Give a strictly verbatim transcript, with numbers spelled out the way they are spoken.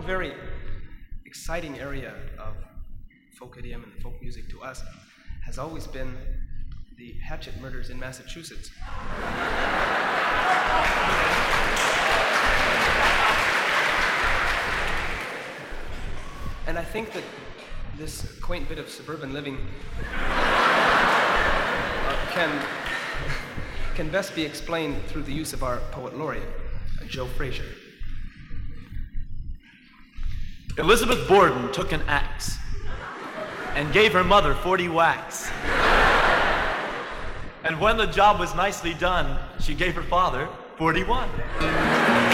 very exciting area of folk idiom and folk music to us has always been the Hatchet murders in Massachusetts. And I think that this quaint bit of suburban living uh, can, can best be explained through the use of our poet laureate, uh, Joe Frazier. Elizabeth Borden took an axe and gave her mother forty whacks. And when the job was nicely done, she gave her father forty-one.